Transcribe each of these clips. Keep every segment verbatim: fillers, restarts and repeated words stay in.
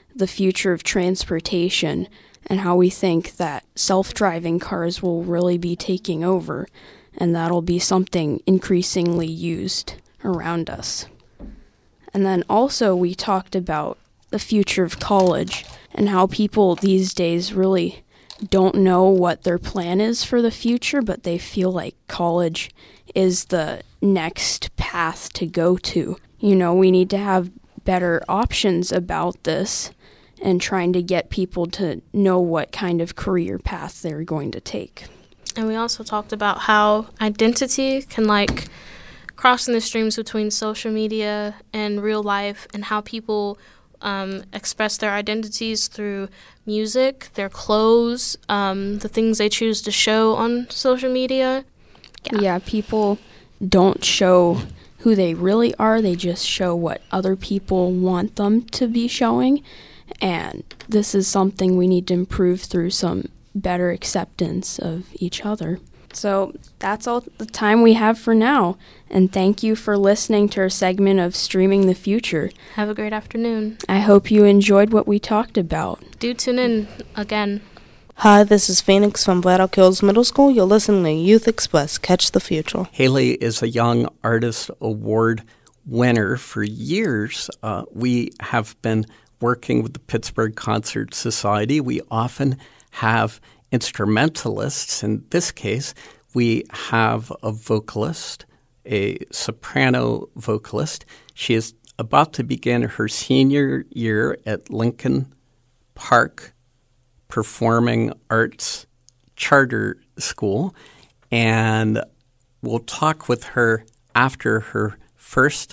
the future of transportation and how we think that self-driving cars will really be taking over, and that'll be something increasingly used around us. And then also we talked about the future of college and how people these days really don't know what their plan is for the future, but they feel like college is the next path to go to. You know, we need to have better options about this and trying to get people to know what kind of career path they're going to take. And we also talked about how identity can, like, crossing the streams between social media and real life, and how people um, express their identities through music, their clothes, um, the things they choose to show on social media. Yeah. yeah, people don't show who they really are. They just show what other people want them to be showing. And this is something we need to improve through some better acceptance of each other. So that's all the time we have for now. And thank you for listening to our segment of Streaming the Future. Have a great afternoon. I hope you enjoyed what we talked about. Do tune in again. Hi, this is Phoenix from Black Elk Hills Middle School. You're listening to Youth Express. Catch the future. Haley is a Young Artist Award winner. For years, uh, we have been working with the Pittsburgh Concert Society. We often have instrumentalists. In this case, we have a vocalist, a soprano vocalist. She is about to begin her senior year at Lincoln Park Performing Arts Charter School, and we'll talk with her after her first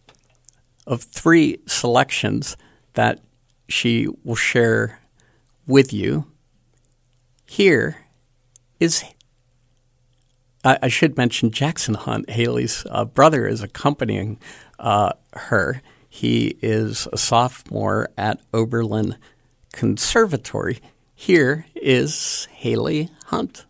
of three selections that she will share with you. Here is, I, I should mention Jackson Hunt, Haley's uh, brother, is accompanying uh, her. He is a sophomore at Oberlin Conservatory. Here is Haley Hunt.